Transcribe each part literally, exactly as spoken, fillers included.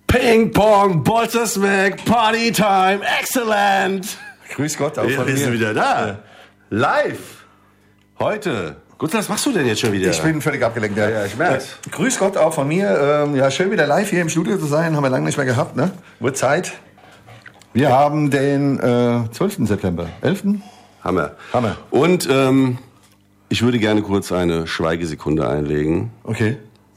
Ping Pong, Bolzersmack, Party Time, excellent. Grüß Gott, auch Wir von sind mir. wieder da. Ja. Live. Heute. Gut, was machst du denn jetzt schon wieder? Ich bin völlig abgelenkt. Ja, ja ich merk's. Äh, grüß Gott auch von mir. Ähm, ja, schön wieder live hier im Studio zu sein. Haben wir lange nicht mehr gehabt, ne? Wird Zeit. Wir haben den äh, zwölften September. elften Hammer. Hammer. Und ähm, ich würde gerne kurz eine Schweigesekunde einlegen. Okay.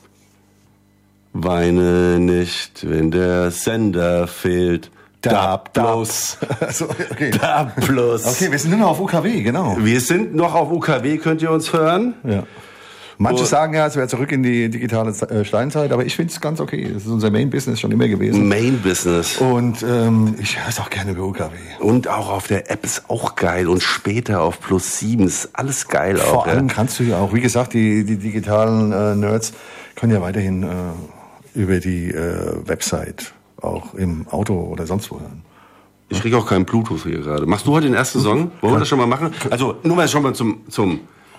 Weine nicht, wenn der Sender fehlt. Da plus. Also, okay. Da plus. Okay, wir sind nur noch auf U K W, genau. Wir sind noch auf U K W, könnt ihr uns hören? Ja. Manche Und sagen ja, es wäre zurück in die digitale Steinzeit, aber ich finde es ganz okay. Das ist unser Main-Business schon immer gewesen. Main-Business. Und ähm, ich höre es auch gerne über U K W. Und auch auf der App ist auch geil. Und später auf Plus sieben ist alles geil auch. Vor allem ja? kannst du ja auch, wie gesagt, die, die digitalen äh, Nerds können ja weiterhin äh, über die äh, Website auch im Auto oder sonst wo hören. Ich kriege auch keinen Bluetooth hier gerade. Machst du heute den ersten Song? Wollen wir das schon mal machen? Also, nur mal schon mal zum... zum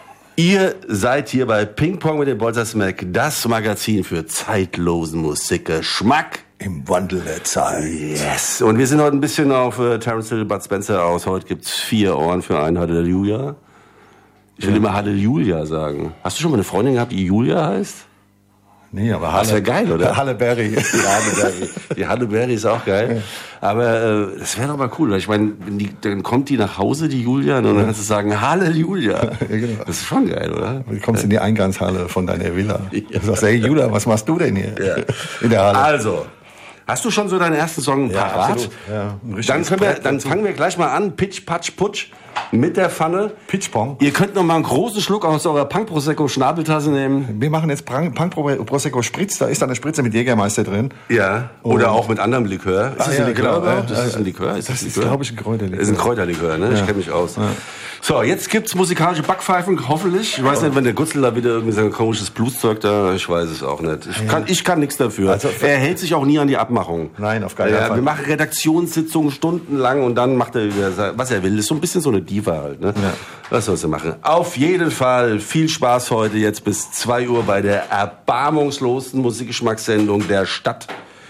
Ihr seid hier bei Ping Pong mit dem Bolzersmack, das Magazin für zeitlosen Musikgeschmack. Im Wandel der Zeit. Yes. Und wir sind heute ein bisschen auf äh, Terence Hill, Bud Spencer aus. Heute gibt's vier Ohren für ein Halleluja. Ich will ja. immer Halleluja sagen. Hast du schon mal eine Freundin gehabt, die Julia heißt? Nee, aber Halle, das wäre geil, oder? Halle Berry. Die Halle Berry. Die Halle Berry ist auch geil. Aber äh, das wäre doch mal cool. Weil ich meine, dann kommt die nach Hause, die Julia, und dann kannst du sagen, Halleluja. Ja, genau. Das ist schon geil, oder? Du kommst in die Eingangshalle von deiner Villa. Ja. Du sagst, hey Julia, was machst du denn hier? Ja. In der Halle. Also, hast du schon so deinen ersten Song ja, parat? Ja, dann können wir, dann fangen wir gleich mal an. Pitch, Patsch, Putsch. Mit der Pfanne. Pitchpong. Ihr könnt noch mal einen großen Schluck aus eurer Punk Prosecco Schnabeltasse nehmen. Wir machen jetzt Punk Prosecco Spritz. Da ist dann eine Spritze mit Jägermeister drin. Ja. Oder auch mit anderem Likör. Ist ah, das ja, ein Likör? genau. Das ist ein Likör. Ist das, das ist, glaube ich, ein Kräuterlikör. Das ist ein Kräuterlikör, ne? Ja. Ich kenne mich aus. Ja. So, jetzt gibt's musikalische Backpfeifen, hoffentlich. Ich weiß nicht, wenn der Gutzel da wieder irgendwie sein komisches Blueszeug da, ich weiß es auch nicht. Ich kann, ich kann nichts dafür. Also, er hält sich auch nie an die Abmachung. Nein, auf keinen Fall. Ja, wir machen Redaktionssitzungen stundenlang und dann macht er wieder, was er will. Das ist so ein bisschen so eine Diva halt, ne? Ja. Was sollst du machen? Auf jeden Fall viel Spaß heute jetzt bis zwei Uhr bei der erbarmungslosen Musikgeschmackssendung der Stadt.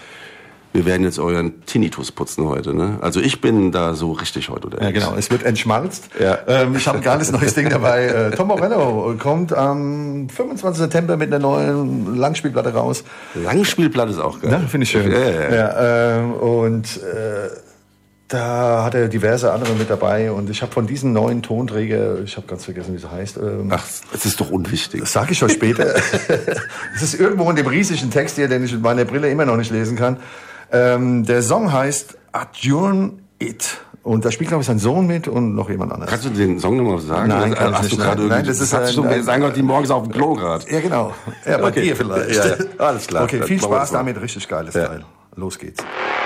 Wir werden jetzt euren Tinnitus putzen heute, ne? Also ich bin da so richtig heute unterwegs. Ja, genau. Es wird entschmalzt. Ja. Ähm, ich habe ein geiles neues Ding dabei. Äh, Tom Morello kommt am fünfundzwanzigsten September mit einer neuen Langspielplatte raus. Langspielplatte ist auch geil. Ja, finde ich schön. Ja, ja, ja. Ja, ähm, und äh, da hat er diverse andere mit dabei. Und ich habe von diesem neuen Tonträger, ich habe ganz vergessen, wie es heißt. Ähm, Ach, es ist doch unwichtig. Das sage ich euch später. Es ist irgendwo in dem riesigen Text hier, den ich mit meiner Brille immer noch nicht lesen kann. Ähm, der Song heißt Adjourn It. Und da spielt, glaube ich, sein Sohn mit und noch jemand anderes. Kannst du den Song nochmal sagen? Nein, das, kann hast ich du nicht. gerade Nein, das ist hast ein, du ein, sagen, die morgens auf dem Klo gerade. Ja, genau. Ja, bei okay. dir vielleicht. Ja, ja. Alles klar. Okay, viel Spaß damit. Richtig geiles ja. Teil. Los geht's.